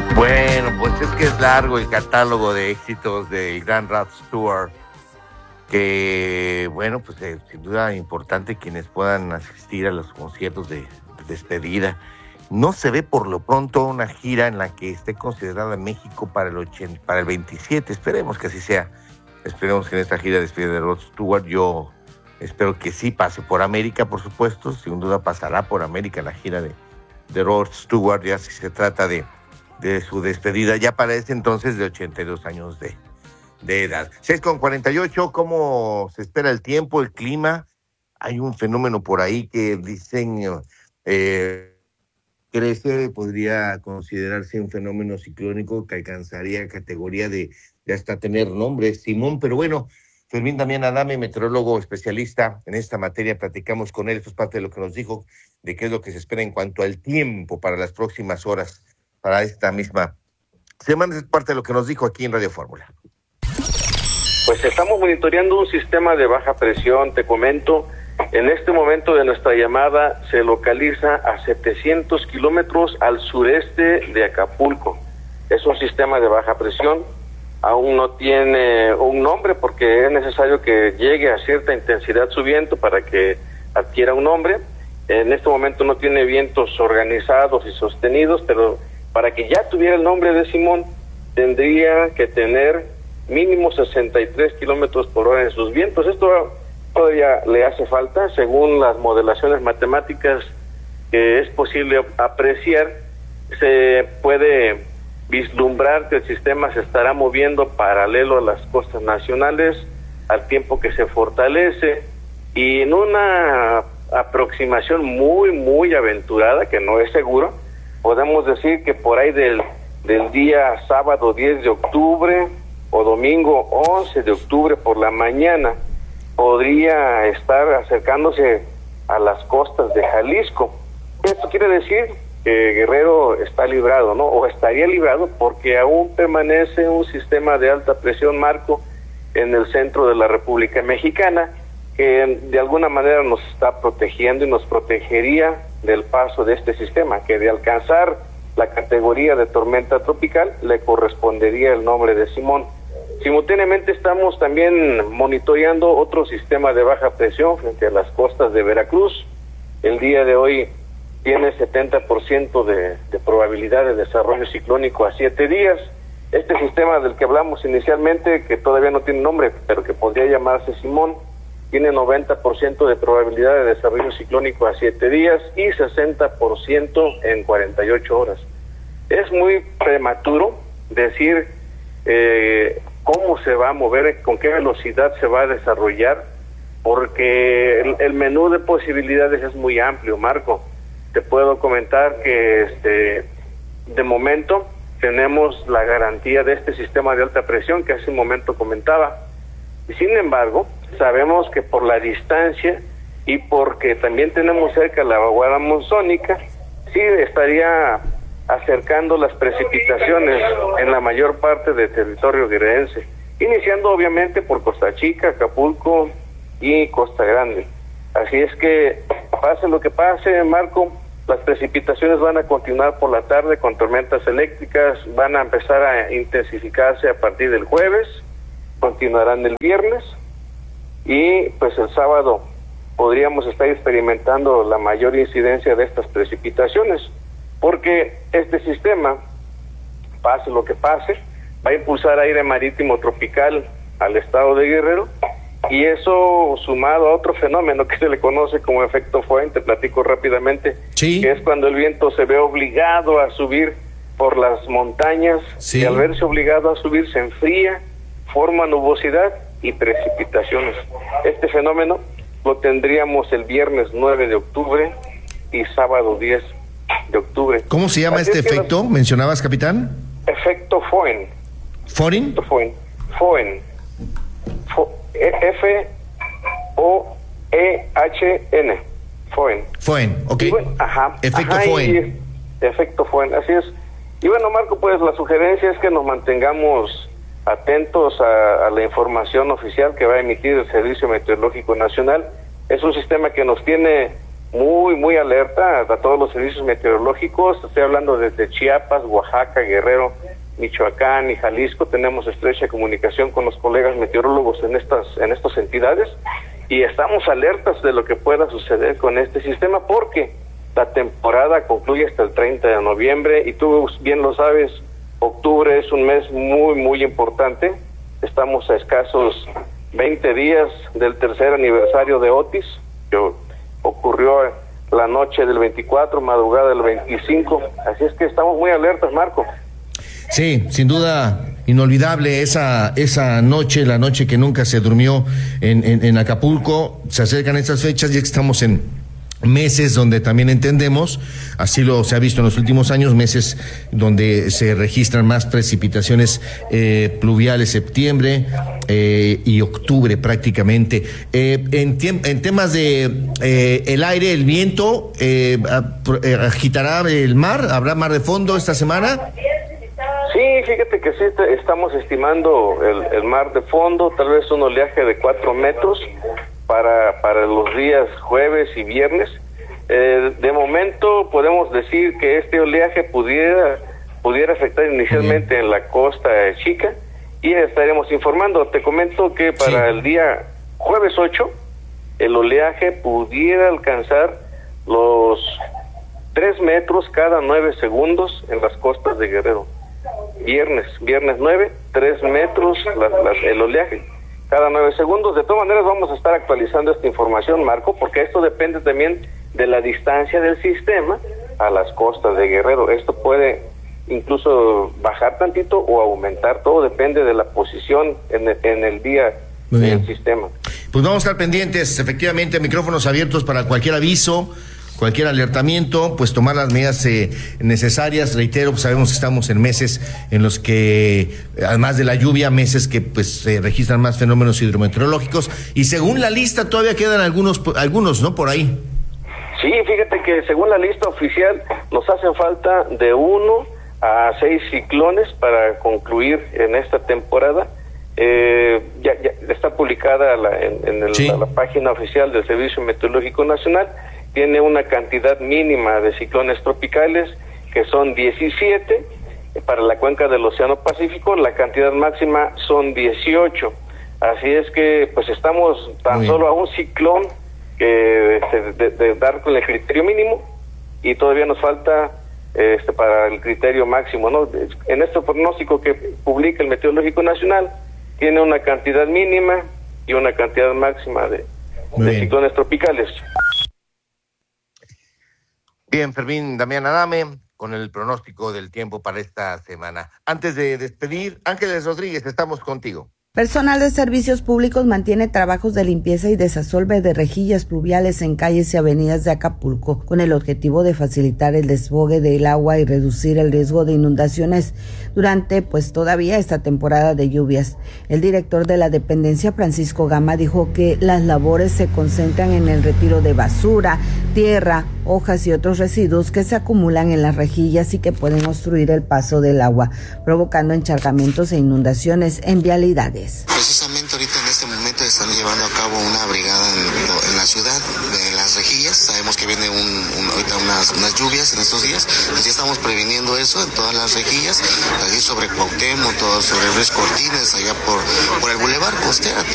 Bueno, pues es que es largo el catálogo de éxitos del gran Rod Stewart, que, bueno, pues sin duda importante quienes puedan asistir a los conciertos de despedida. No se ve por lo pronto una gira en la que esté considerada México para el 27, esperemos que así sea. Esperemos que en esta gira de despedida de Rod Stewart, yo espero que sí pase por América, por supuesto, sin duda pasará por América la gira de Rod Stewart, ya si se trata de su despedida, ya para ese entonces de 82 años de edad. 6:48, ¿cómo se espera el tiempo, el clima? Hay un fenómeno por ahí que dicen crece, podría considerarse un fenómeno ciclónico que alcanzaría categoría de hasta tener nombre, Simón, pero bueno, Fermín Damián Adame, meteorólogo especialista en esta materia, platicamos con él, esto es parte de lo que nos dijo, de qué es lo que se espera en cuanto al tiempo para las próximas horas, para esta misma semana, es parte de lo que nos dijo aquí en Radio Fórmula. Pues estamos monitoreando un sistema de baja presión, te comento. En este momento de nuestra llamada se localiza a 700 kilómetros al sureste de Acapulco. Es un sistema de baja presión, aún no tiene un nombre porque es necesario que llegue a cierta intensidad su viento para que adquiera un nombre. En este momento no tiene vientos organizados y sostenidos, pero para que ya tuviera el nombre de Simón tendría que tener mínimo 63 kilómetros por hora en sus vientos. Esto todavía le hace falta, según las modelaciones matemáticas que es posible apreciar, se puede vislumbrar que el sistema se estará moviendo paralelo a las costas nacionales al tiempo que se fortalece, y en una aproximación muy aventurada, que no es seguro, podemos decir que por ahí del día sábado 10 de octubre o domingo 11 de octubre por la mañana podría estar acercándose a las costas de Jalisco. Esto quiere decir que Guerrero está librado, ¿no? O estaría librado porque aún permanece un sistema de alta presión, Marco, en el centro de la República Mexicana, que de alguna manera nos está protegiendo y nos protegería del paso de este sistema, que de alcanzar la categoría de tormenta tropical le correspondería el nombre de Simón. Simultáneamente estamos también monitoreando otro sistema de baja presión frente a las costas de Veracruz. El día de hoy tiene 70% de probabilidad de desarrollo ciclónico a 7 días. Este sistema del que hablamos inicialmente, que todavía no tiene nombre, pero que podría llamarse Simón, tiene 90% de probabilidad de desarrollo ciclónico a 7 días y 60% en 48 horas. Es muy prematuro decir cómo se va a mover, con qué velocidad se va a desarrollar, porque el menú de posibilidades es muy amplio, Marco. Te puedo comentar que de momento tenemos la garantía de este sistema de alta presión que hace un momento comentaba. Y sin embargo, sabemos que por la distancia y porque también tenemos cerca la vaguada monzónica, sí estaría acercando las precipitaciones en la mayor parte del territorio guerrerense, iniciando obviamente por Costa Chica, Acapulco y Costa Grande. Así es que pase lo que pase, Marco, las precipitaciones van a continuar por la tarde con tormentas eléctricas, van a empezar a intensificarse a partir del jueves, continuarán el viernes y pues el sábado podríamos estar experimentando la mayor incidencia de estas precipitaciones, porque este sistema, pase lo que pase, va a impulsar aire marítimo tropical al estado de Guerrero, y eso sumado a otro fenómeno que se le conoce como efecto Foehn, te platico rápidamente, sí, que es cuando el viento se ve obligado a subir por las montañas, sí, y al verse obligado a subir se enfría, forma nubosidad y precipitaciones. Este fenómeno lo tendríamos el viernes 9 de octubre y sábado 10 de octubre. ¿Cómo se llama este efecto? ¿Mencionabas, capitán? Efecto Foehn. ¿Foehn? Foehn. F-O-E-H-N. Foehn. Foehn, ok. Bueno, Efecto Foehn. Efecto Foehn, así es. Y bueno, Marco, pues la sugerencia es que nos mantengamos atentos a la información oficial que va a emitir el Servicio Meteorológico Nacional. Es un sistema que nos tiene muy alerta a todos los servicios meteorológicos. Estoy hablando desde Chiapas, Oaxaca, Guerrero, Michoacán y Jalisco. Tenemos estrecha comunicación con los colegas meteorólogos en estas entidades y estamos alertas de lo que pueda suceder con este sistema, porque la temporada concluye hasta el 30 de noviembre y tú bien lo sabes, octubre es un mes muy importante. Estamos a escasos 20 días del tercer aniversario de Otis, que ocurrió la noche del 24, madrugada del 25. Así es que estamos muy alertas, Marco. Sí, sin duda inolvidable esa noche, la noche que nunca se durmió en Acapulco. Se acercan estas fechas y estamos en meses donde también entendemos, así se ha visto en los últimos años, meses donde se registran más precipitaciones pluviales, septiembre y octubre prácticamente. En temas de el aire, el viento, agitará el mar, ¿habrá mar de fondo esta semana? Sí, fíjate que sí, estamos estimando el mar de fondo, tal vez un oleaje de 4 metros para los días jueves y viernes. De momento podemos decir que este oleaje pudiera afectar inicialmente en la Costa Chica y estaremos informando. Te comento que para el día jueves 8 el oleaje pudiera alcanzar los 3 metros cada 9 segundos en las costas de Guerrero. Viernes 9, 3 metros el oleaje cada 9 segundos. De todas maneras vamos a estar actualizando esta información, Marco, porque esto depende también de la distancia del sistema a las costas de Guerrero. Esto puede incluso bajar tantito o aumentar, todo depende de la posición en el día del sistema. Pues vamos a estar pendientes, efectivamente, micrófonos abiertos para cualquier aviso, cualquier alertamiento, pues tomar las medidas necesarias. Reitero, pues sabemos que estamos en meses en los que, además de la lluvia, meses que pues se registran más fenómenos hidrometeorológicos, y según la lista todavía quedan algunos, ¿no? Por ahí. Sí, fíjate que según la lista oficial nos hacen falta de 1 a 6 ciclones para concluir en esta temporada. Ya está publicada en la página oficial del Servicio Meteorológico Nacional. Tiene una cantidad mínima de ciclones tropicales, que son 17 para la cuenca del Océano Pacífico. La cantidad máxima son 18. Así es que pues estamos tan solo a un ciclón de dar con el criterio mínimo, y todavía nos falta para el criterio máximo, ¿no? En este pronóstico que publica el Meteorológico Nacional tiene una cantidad mínima y una cantidad máxima de ciclones tropicales. Bien, Fermín Damián Adame con el pronóstico del tiempo para esta semana. Antes de despedir, Ángeles Rodríguez, estamos contigo. Personal de servicios públicos mantiene trabajos de limpieza y desasolve de rejillas pluviales en calles y avenidas de Acapulco, con el objetivo de facilitar el desbogue del agua y reducir el riesgo de inundaciones durante todavía esta temporada de lluvias. El director de la dependencia, Francisco Gama, dijo que las labores se concentran en el retiro de basura, tierra, hojas y otros residuos que se acumulan en las rejillas y que pueden obstruir el paso del agua, provocando encharcamientos e inundaciones en vialidades. Precisamente ahorita en este momento están llevando a cabo una brigada en la ciudad de las rejillas. Sabemos que viene ahorita unas lluvias en estos días, pues ya estamos previniendo eso en todas las rejillas, allí sobre Cuauhtémoc, todo sobre Ruiz Cortines, allá por el Boulevard Costera.